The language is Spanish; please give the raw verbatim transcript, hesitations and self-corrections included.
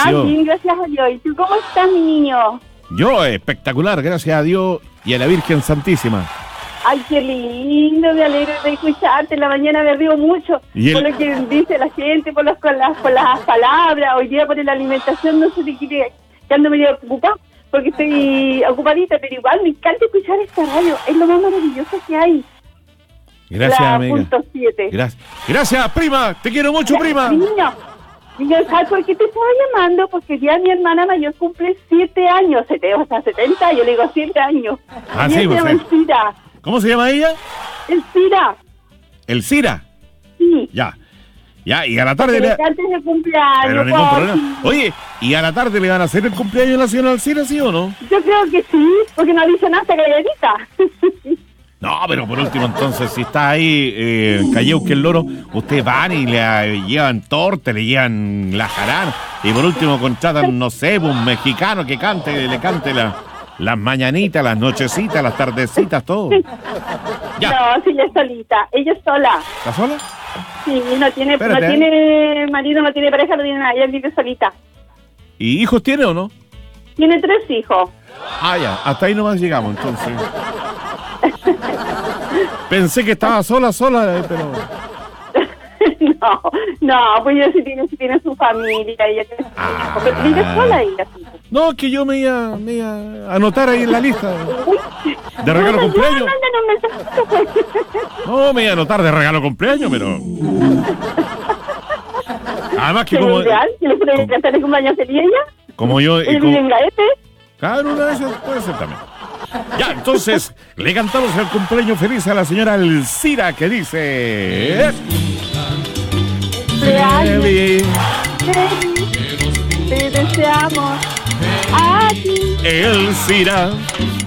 Ah, yo? bien, gracias a Dios. ¿Y tú cómo estás, mi niño? Yo, espectacular, gracias a Dios y a la Virgen Santísima. Ay, qué lindo, me alegro de escucharte. En la mañana me río mucho ¿Y por el- lo que dice la gente, por, los, con las, por las palabras. Hoy día por la alimentación no sé de qué, que ando medio ocupada, porque estoy ocupadita, pero igual me encanta escuchar esta radio. Es lo más maravilloso que hay. Gracias, la amiga. punto siete. Gracias. Gracias, prima. Te quiero mucho, prima. Niño, niño, ¿sabes por qué te estaba llamando? Porque ya mi hermana mayor cumple siete años, sete- o sea, setenta, yo le digo siete años. Ah, Y sí, ella pues, se llama sí. Elcira. ¿Cómo se llama ella? Elcira, El Cira. sí. Ya. Ya, y a la tarde le... Antes de cumpleaños, Pero ningún por problema. fin. Oye, ¿y a la tarde le van a hacer el cumpleaños a la señora Alcira, sí o no? Yo creo que sí, porque no dice nada hasta galletita. No, pero por último, entonces, si está ahí eh, en Calleuque el Loro, ustedes van y le eh, llevan torta, le llevan la jarana, y por último contratan, no sé, un mexicano que cante, le cante la, las mañanitas, las nochecitas, las tardecitas, todo. Ya. No, sí, ella es solita, ella es sola. ¿Está sola? Sí, no tiene, Espérate, no ¿eh? tiene marido, no tiene pareja, no tiene nada, ella vive solita. ¿Y hijos tiene o no? Tiene tres hijos. Ah, ya, hasta ahí nomás llegamos, entonces. Pensé que estaba sola, sola, eh, pero... No, no, pues ella sí tiene, sí tiene su familia, ella tiene su Ah. hijo, pero vive sola ella. Sí. No, es que yo me iba, me iba a anotar ahí en la lista. Uy. ¿De regalo No, no, cumpleaños? no, mándanos un mensajito, pues. No, me iba a anotar de regalo cumpleaños, pero... Además que ¿Sería como, ideal? ¿Que le puede cantar el cumpleaños sería ella? como yo... y ¿Ella como- vive en Gaete? Claro, una de esas puede ser también. Ya, entonces, le cantamos el cumpleaños feliz a la señora Elcira, que dice... Cumpleaños Feliz feliz, te deseamos a ti. Elcira,